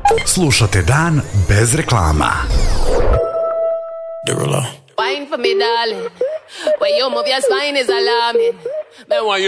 Slušate Dan bez reklama. Wine for me, darling. When you move your spine is alarming.